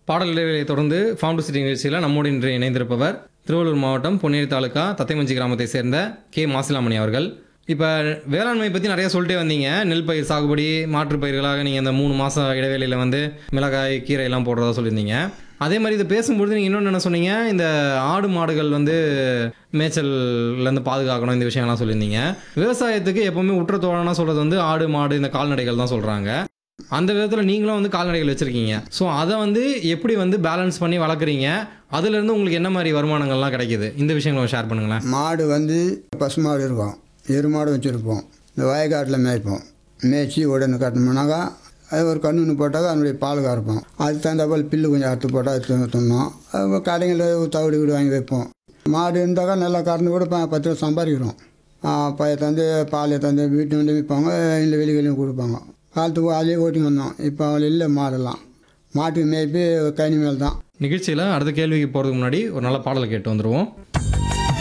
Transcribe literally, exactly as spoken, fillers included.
பாடல் இடைவேளையை தொடர்ந்து form to city நிகழ்ச்சியில் நம்மோடு இன்று இணைந்திருப்பவர் திருவள்ளூர் மாவட்டம் பொன்னேரி தாலுக்கா தத்தைமஞ்சி கிராமத்தை சேர்ந்த கே மாசிலாமணி அவர்கள். இப்போ வேளாண்மை பற்றி நிறைய சொல்லிட்டே வந்தீங்க. நெல் பயிர் சாகுபடி, மாற்றுப் பயிர்களாக நீங்கள் இந்த மூணு மாதம் இடைவேளையில் வந்து மிளகாய், கீரை எல்லாம் போடுறதா சொல்லியிருந்தீங்க. அதே மாதிரி இதை பேசும்பொழுது நீங்கள் இன்னொன்று என்ன சொன்னீங்க, இந்த ஆடு மாடுகள் வந்து மேய்ச்சல்லேருந்து பாதுகாக்கணும், இந்த விஷயம்லாம் சொல்லியிருந்தீங்க. விவசாயத்துக்கு எப்போவுமே உற்ற தோழனா சொல்கிறது வந்து ஆடு மாடு இந்த கால்நடைகள் தான் சொல்கிறாங்க. அந்த விதத்தில் நீங்களும் வந்து கால்நடைகள் வச்சுருக்கீங்க. ஸோ அதை வந்து எப்படி வந்து பேலன்ஸ் பண்ணி வளர்க்குறீங்க, அதுலேருந்து உங்களுக்கு என்ன மாதிரி வருமானங்கள்லாம் கிடைக்கிது, இந்த விஷயங்களை ஷேர் பண்ணுங்களேன். மாடு வந்து பசு மாடு இருக்கும், எரு மாடு வச்சுருப்போம். இந்த வயக்காட்டில் மேய்ப்போம். மேய்ச்சி உடனே கட்டணும்னாக்கா அது ஒரு கண்ணுன்னு போட்டாக்கா அதனுடைய பால் கறப்போம். அதுக்கு தகுந்தாப்போல் பில்லு கொஞ்சம் அறுத்து போட்டால் அது தின்னோம். அது கடைகளில் தவிடு வீடு வாங்கி வைப்போம். மாடு இருந்தாக்கா நல்லா கறந்து கூட ப பத்து ரூபா சம்பாதிக்கிறோம். பைய தந்து பாலை தந்து வீட்டு வந்து விற்பாங்க, இல்லை வெளி வெளியும் கொடுப்பாங்க. காலத்துக்கு அதே ஓட்டி வந்தோம். இப்போ அவள் இல்லை, மாடெல்லாம் மாட்டுக்கு மேய்ப்பி கனி மேல் தான். நிகழ்ச்சியில் அடுத்த கேள்விக்கு போகிறதுக்கு முன்னாடி ஒரு நல்ல பாடலை கேட்டு வந்துடுவோம்.